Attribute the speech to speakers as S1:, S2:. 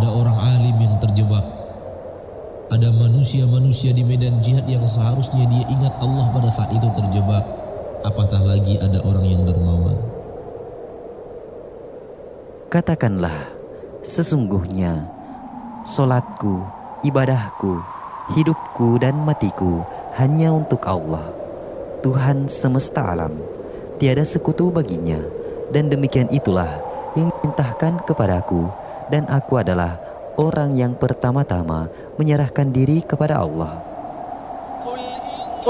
S1: ada orang alim yang terjebak, ada manusia-manusia di medan jihad yang seharusnya dia ingat Allah pada saat itu terjebak, apatah lagi ada orang yang dermawan.
S2: Katakanlah, sesungguhnya solatku, ibadahku, hidupku dan matiku hanya untuk Allah, Tuhan semesta alam. Tiada sekutu baginya, dan demikian itulah yang diperintahkan kepadaku, dan aku adalah orang yang pertama-tama menyerahkan diri kepada Allah.